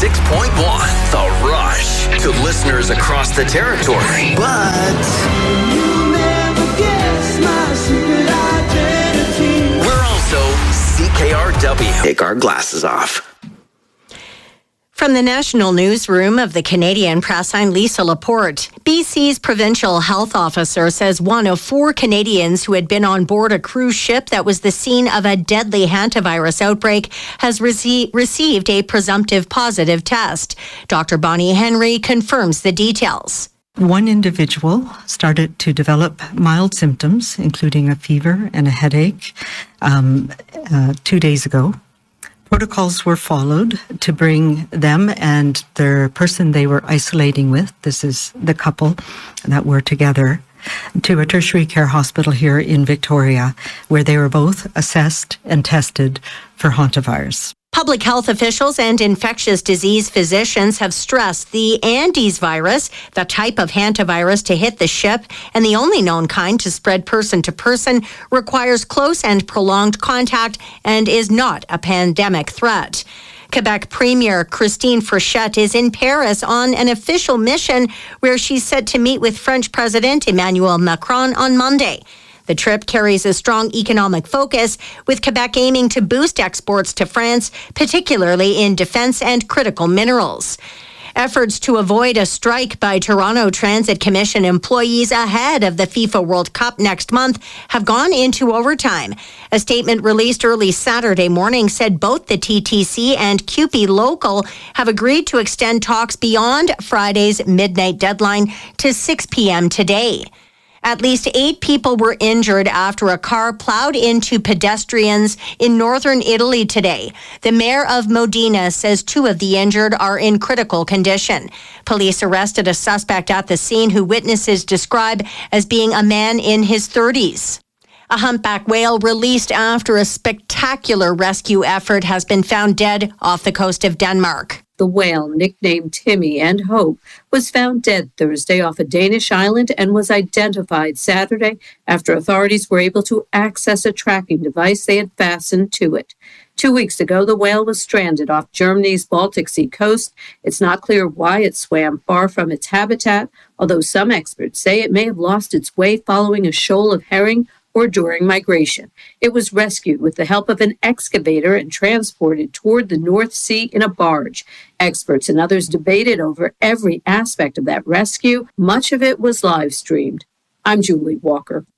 The Rush to listeners across the territory. But you'll never guess my secret identity. We're also CKRW. Take our glasses off. From the national newsroom of the Canadian Press, I'm Lisa Laporte. BC's provincial health officer says one of 4 Canadians who had been on board a cruise ship that was the scene of a deadly hantavirus outbreak has received a presumptive positive test. Dr. Bonnie Henry confirms the details. One individual started to develop mild symptoms, including a fever and a headache, 2 days ago. Protocols were followed to bring them and their person they were isolating with, this is the couple that were together, to a tertiary care hospital here in Victoria, where they were both assessed and tested for hantavirus. Public health officials and infectious disease physicians have stressed the Andes virus, the type of hantavirus to hit the ship and the only known kind to spread person to person, requires close and prolonged contact and is not a pandemic threat. Quebec Premier Christine Frechette is in Paris on an official mission where she's set to meet with French President Emmanuel Macron on Monday. The trip carries a strong economic focus, with Quebec aiming to boost exports to France, particularly in defense and critical minerals. Efforts to avoid a strike by Toronto Transit Commission employees ahead of the FIFA World Cup next month have gone into overtime. A statement released early Saturday morning said both the TTC and CUPE Local have agreed to extend talks beyond Friday's midnight deadline to 6 p.m. today. At least 8 people were injured after a car plowed into pedestrians in northern Italy today. The mayor of Modena says 2 of the injured are in critical condition. Police arrested a suspect at the scene who witnesses describe as being a man in his 30s. A humpback whale released after a spectacular rescue effort has been found dead off the coast of Denmark. The whale, nicknamed Timmy and Hope, was found dead Thursday off a Danish island and was identified Saturday after authorities were able to access a tracking device they had fastened to it. 2 weeks ago, the whale was stranded off Germany's Baltic Sea coast. It's not clear why it swam far from its habitat, although some experts say it may have lost its way following a shoal of herring or during migration. It was rescued with the help of an excavator and transported toward the North Sea in a barge. Experts and others debated over every aspect of that rescue. Much of it was live streamed. I'm Julie Walker.